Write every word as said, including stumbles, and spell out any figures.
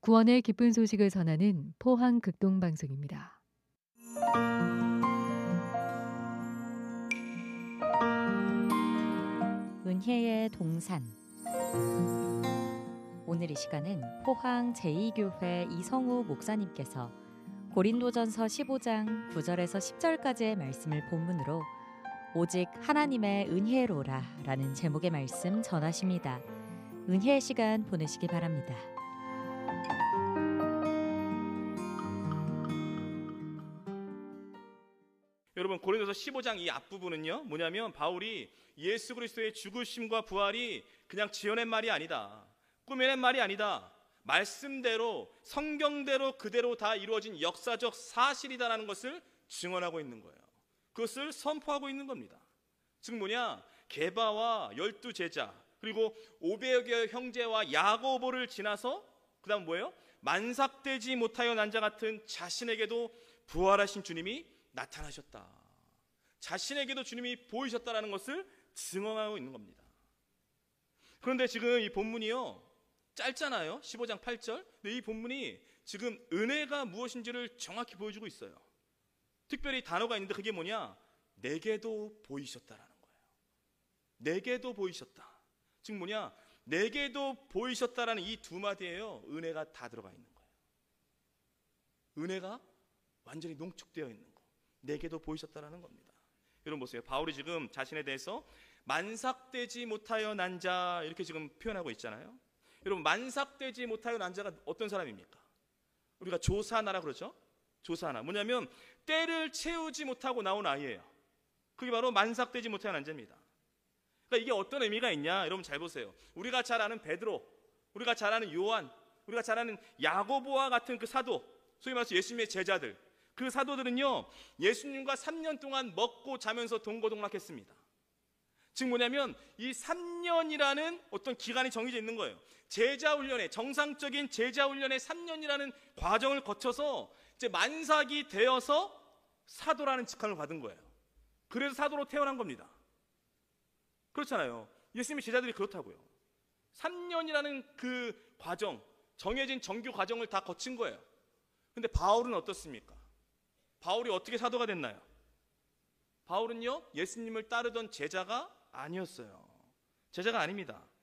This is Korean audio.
구원의 기쁜 소식을 전하는 포항 극동방송입니다. 은혜의 동산. 오늘 이 시간은 포항 제이 교회 이성우 목사님께서 고린도전서 십오 장 구 절에서 십 절까지의 말씀을 본문으로 오직 하나님의 은혜로라 라는 제목의 말씀 전하십니다. 은혜의 시간 보내시기 바랍니다. 여러분, 고린도서 십오 장 이 앞부분은요 뭐냐면 바울이 예수 그리스도의 죽으심과 부활이 그냥 지어낸 말이 아니다, 꾸며낸 말이 아니다, 말씀대로 성경대로 그대로 다 이루어진 역사적 사실이다라는 것을 증언하고 있는 거예요. 그것을 선포하고 있는 겁니다. 즉 뭐냐, 게바와 열두 제자 그리고 오백여 개의 형제와 야고보를 지나서 그 다음 뭐예요? 만삭되지 못하여 난 자 같은 자신에게도 부활하신 주님이 나타나셨다, 자신에게도 주님이 보이셨다라는 것을 증언하고 있는 겁니다. 그런데 지금 이 본문이요 짧잖아요. 십오 장 팔 절. 근데 이 본문이 지금 은혜가 무엇인지를 정확히 보여주고 있어요. 특별히 단어가 있는데 그게 뭐냐, 내게도 보이셨다라는 거예요. 내게도 보이셨다. 즉 뭐냐, 내게도 보이셨다라는 이 두 마디에요 은혜가 다 들어가 있는 거예요. 은혜가 완전히 농축되어 있는 거, 내게도 보이셨다라는 겁니다. 여러분 보세요. 바울이 지금 자신에 대해서 만삭되지 못하여 난 자 이렇게 지금 표현하고 있잖아요. 여러분, 만삭되지 못하여 난 자가 어떤 사람입니까? 우리가 조사하나라 그러죠. 조사하나 뭐냐면 때를 채우지 못하고 나온 아이예요. 그게 바로 만삭되지 못하여 난 자입니다. 그러니까 이게 어떤 의미가 있냐, 여러분 잘 보세요. 우리가 잘 아는 베드로, 우리가 잘 아는 요한, 우리가 잘 아는 야고보와 같은 그 사도, 소위 말해서 예수님의 제자들, 그 사도들은요 예수님과 삼 년 동안 먹고 자면서 동고동락했습니다. 즉 뭐냐면 이 삼 년이라는 어떤 기간이 정해져 있는 거예요. 제자훈련에, 정상적인 제자훈련에 삼 년이라는 과정을 거쳐서 이제 만삭이 되어서 사도라는 직함을 받은 거예요. 그래서 사도로 태어난 겁니다. 그렇잖아요. 예수님의 제자들이 그렇다고요. 삼 년이라는 그 과정, 정해진 정규 과정을 다 거친 거예요. 근데 바울은 어떻습니까? 바울이 어떻게 사도가 됐나요? 바울은요 예수님을 따르던 제자가 아니었어요. 제자가 아닙니다.